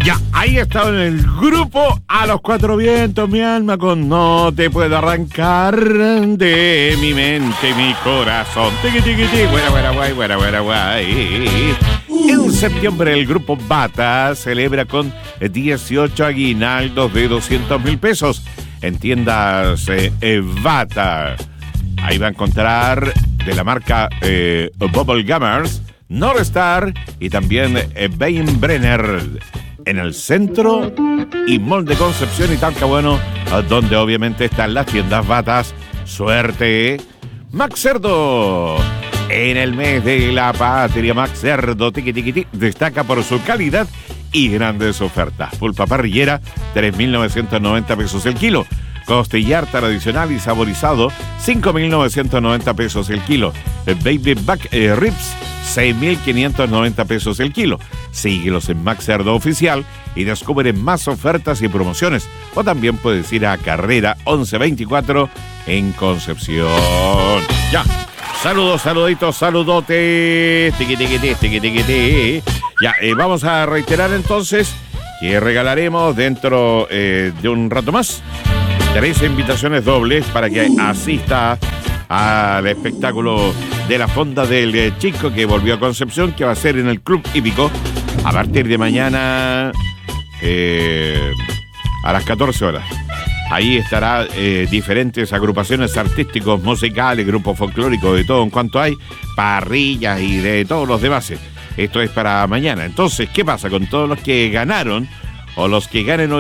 Ya, ahí está en el grupo A los Cuatro Vientos, mi alma con No te puedo arrancar de mi mente y mi corazón. Tiqui, tiqui, tiqui, guara, guay. En septiembre el grupo Bata celebra con 18 aguinaldos de 200.000 pesos en tiendas Bata. Ahí va a encontrar de la marca Bubble Gummers, North Star y también Weinbrenner en el centro y Mall de Concepción y Talcahuano, donde obviamente están las tiendas Batas. Suerte, Max Cerdo. En el mes de la patria, Max Cerdo destaca por su calidad y grandes ofertas. Pulpa parrillera, 3.990 pesos el kilo. Costillar tradicional y saborizado, 5.990 pesos el kilo. Baby back ribs, 6.590 pesos el kilo. Síguelos en Max Cerdo Oficial y descubre más ofertas y promociones. O también puedes ir a Carrera 1124 en Concepción. Ya. Saludos, saluditos, saludotes. Ya, vamos a reiterar entonces que regalaremos dentro de un rato más 3 invitaciones dobles para que asista al espectáculo de la Fonda del Chico que volvió a Concepción, que va a ser en el Club Hípico a partir de mañana a las 14 horas. Ahí estará diferentes agrupaciones artísticos, musicales, grupos folclóricos, de todo en cuanto hay, parrillas y de todos los demás. Esto es para mañana. Entonces, ¿qué pasa con todos los que ganaron o los que ganen hoy?